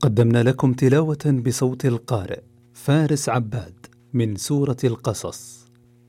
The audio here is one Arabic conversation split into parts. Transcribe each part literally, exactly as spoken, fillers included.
قدمنا لكم تلاوة بصوت القارئ فارس عباد من سورة القصص.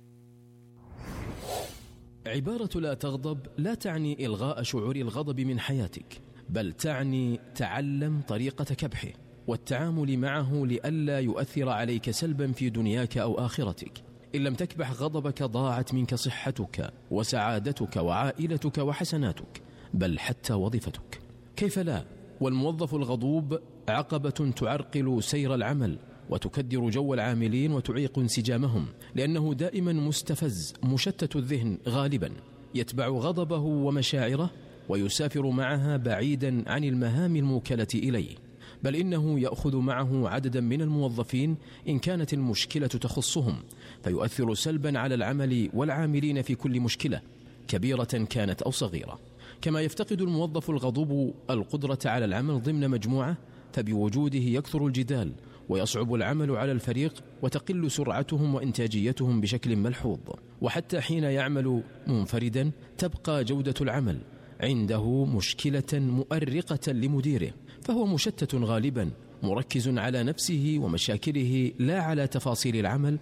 عبارة لا تغضب لا تعني إلغاء شعور الغضب من حياتك، بل تعني تعلم طريقة كبحه والتعامل معه لئلا يؤثر عليك سلبا في دنياك أو آخرتك. إن لم تكبح غضبك ضاعت منك صحتك وسعادتك وعائلتك وحسناتك، بل حتى وظيفتك. كيف لا؟ والموظف الغضوب عقبة تعرقل سير العمل وتكدر جو العاملين وتعيق انسجامهم، لأنه دائما مستفز مشتت الذهن غالبا، يتبع غضبه ومشاعره ويسافر معها بعيدا عن المهام الموكلة إليه، بل إنه يأخذ معه عددا من الموظفين إن كانت المشكلة تخصهم، فيؤثر سلبا على العمل والعاملين في كل مشكلة كبيرة كانت أو صغيرة. كما يفتقد الموظف الغضوب القدرة على العمل ضمن مجموعة، فبوجوده يكثر الجدال ويصعب العمل على الفريق وتقل سرعتهم وإنتاجيتهم بشكل ملحوظ. وحتى حين يعمل منفردا تبقى جودة العمل عنده مشكلة مؤرقة لمديره، فهو مشتت غالبا مركز على نفسه ومشاكله لا على تفاصيل العمل،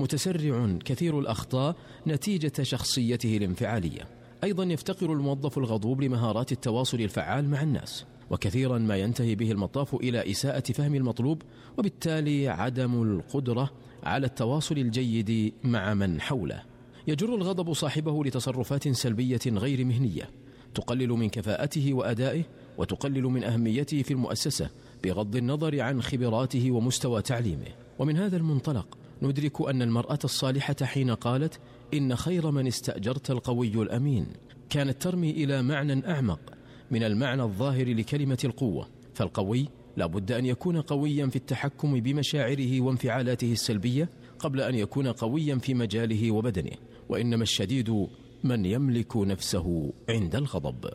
متسرع كثير الأخطاء نتيجة شخصيته الانفعالية. أيضا يفتقر الموظف الغضوب لمهارات التواصل الفعال مع الناس، وكثيرا ما ينتهي به المطاف إلى إساءة فهم المطلوب، وبالتالي عدم القدرة على التواصل الجيد مع من حوله. يجر الغضب صاحبه لتصرفات سلبية غير مهنية تقلل من كفاءته وأدائه وتقلل من أهميته في المؤسسة بغض النظر عن خبراته ومستوى تعليمه. ومن هذا المنطلق ندرك أن المرأة الصالحة حين قالت إن خير من استأجرت القوي الأمين كانت ترمي إلى معنى أعمق من المعنى الظاهر لكلمة القوة، فالقوي لا بد أن يكون قويا في التحكم بمشاعره وانفعالاته السلبية قبل أن يكون قويا في مجاله وبدنه، وإنما الشديد من يملك نفسه عند الغضب.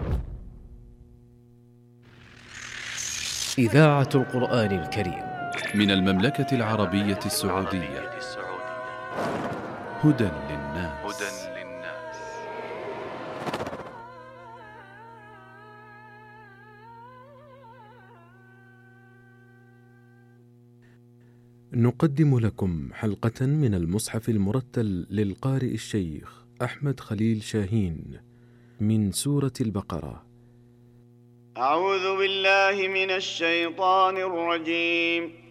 إذاعة القرآن الكريم من المملكة العربية السعودية. هدى للناس. نقدم لكم حلقة من المصحف المرتل للقارئ الشيخ أحمد خليل شاهين من سورة البقرة. أعوذ بالله من الشيطان الرجيم.